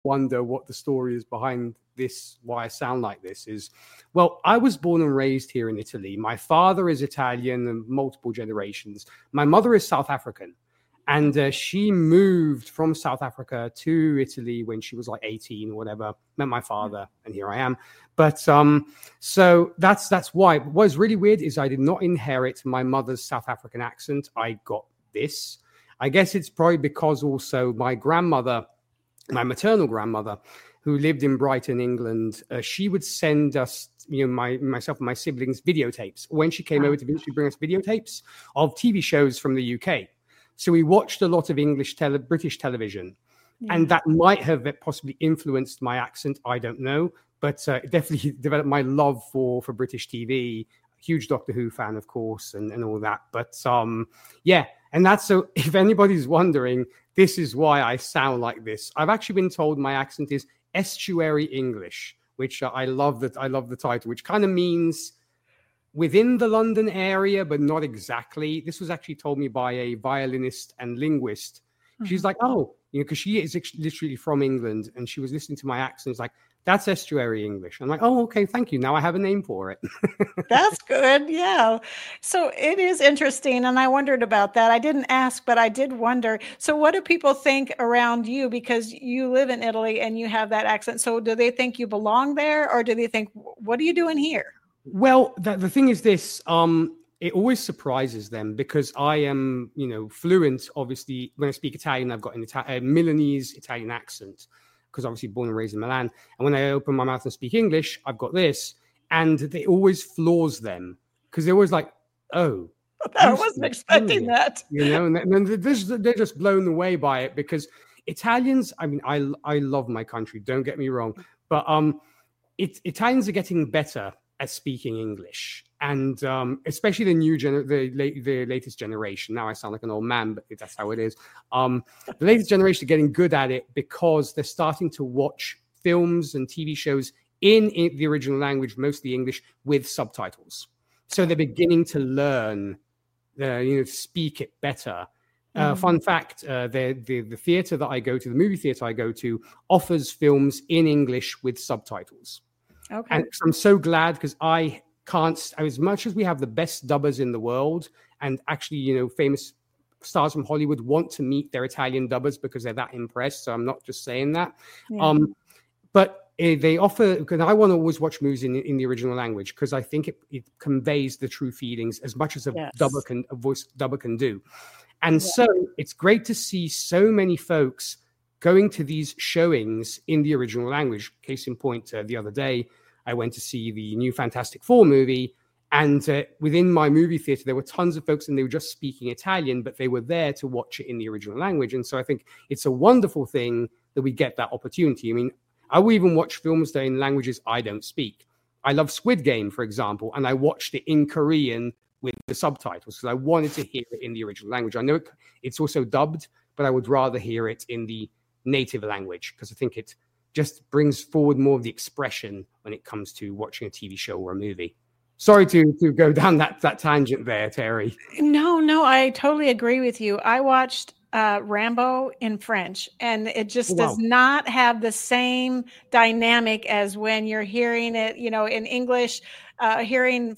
wonder what the story is behind this, why I sound like this is, well, I was born and raised here in Italy. My father is Italian and multiple generations. My mother is South African. And she moved from South Africa to Italy when she was like 18 or whatever, met my father, and here I am. But so that's why. What's really weird is I did not inherit my mother's South African accent. I got this. I guess it's probably because also my grandmother, my maternal grandmother, who lived in Brighton, England, she would send us, myself and my siblings, videotapes. When she came over to visit, she'd bring us videotapes of TV shows from the UK. So we watched a lot of British television, and that might have possibly influenced my accent. I don't know, but it definitely developed my love for British TV. Huge Doctor Who fan, of course, and all that. But yeah, and that's so. If anybody's wondering, this is why I sound like this. I've actually been told my accent is estuary English, which I love. I love the title, which kind of means within the London area, but not exactly. This was actually told me by a violinist and linguist. She's like, oh, because she is literally from England, and she was listening to my accent. It's like, that's estuary English. I'm like, oh, okay, thank you. Now I have a name for it. That's good. Yeah. So it is interesting. And I wondered about that. I didn't ask, but I did wonder. So what do people think around you? Because you live in Italy and you have that accent. So do they think you belong there, or do they think, what are you doing here? Well, the thing is this, it always surprises them because I am, fluent. Obviously, when I speak Italian, I've got a Milanese Italian accent because obviously born and raised in Milan. And when I open my mouth and speak English, I've got this. And it always floors them because they're always like, oh. I wasn't expecting that. And they're just blown away by it because Italians, I mean, I love my country, don't get me wrong. But Italians are getting better at speaking English, and especially the latest generation. Now I sound like an old man, but that's how it is. The latest generation are getting good at it because they're starting to watch films and TV shows in the original language, mostly English, with subtitles. So they're beginning to learn, speak it better. Fun fact: the theater that I go to, the movie theater I go to, offers films in English with subtitles. Okay. And I'm so glad because I can't, as much as we have the best dubbers in the world, and actually, famous stars from Hollywood want to meet their Italian dubbers because they're that impressed. So I'm not just saying that. Yeah. But they offer, because I want to always watch movies in the original language because I think it conveys the true feelings as much as a voice dubber can do. And so it's great to see so many folks going to these showings in the original language. Case in point, the other day, I went to see the new Fantastic Four movie, and within my movie theater, there were tons of folks, and they were just speaking Italian, but they were there to watch it in the original language. And so I think it's a wonderful thing that we get that opportunity. I mean, I will even watch films that are in languages I don't speak. I love Squid Game, for example, and I watched it in Korean with the subtitles because I wanted to hear it in the original language. I know it's also dubbed, but I would rather hear it in the native language because I think it just brings forward more of the expression when it comes to watching a TV show or a movie. Sorry to go down that tangent there, Terry. No, I totally agree with you. I watched Rambo in French, and it just does not have the same dynamic as when you're hearing it, in English. Hearing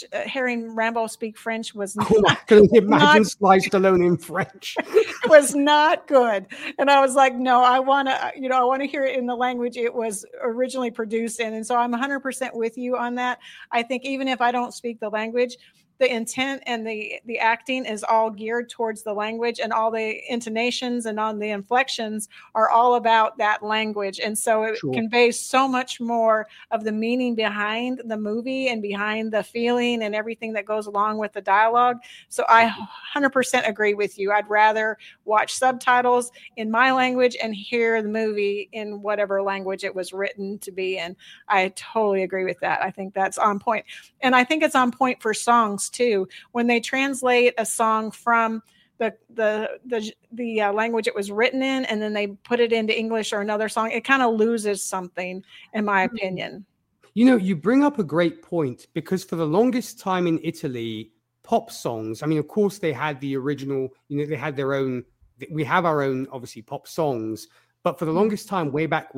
Rambo speak French was imagine Sly Stallone in French. It was not good. And I was like, no, I want to hear it in the language it was originally produced in. And so I'm 100% with you on that. I think even if I don't speak the language, the intent and the acting is all geared towards the language, and all the intonations and on the inflections are all about that language. And so it conveys so much more of the meaning behind the movie and behind the feeling and everything that goes along with the dialogue. So I 100% agree with you. I'd rather watch subtitles in my language and hear the movie in whatever language it was written to be in. I totally agree with that. I think that's on point. And I think it's on point for songs too. When they translate a song from the language it was written in, and then they put it into English or another song, it kind of loses something, in my opinion. You bring up a great point, because for the longest time in Italy, pop songs, I mean, of course they had the original, they had their own, we have our own, obviously, pop songs, But for the longest time, way back